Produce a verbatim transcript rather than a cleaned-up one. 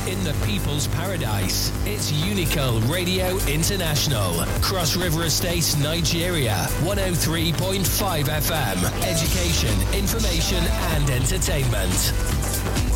in the people's paradise. It's Unical Radio International. Cross River Estate, Nigeria. one oh three point five F M. Education, information and entertainment.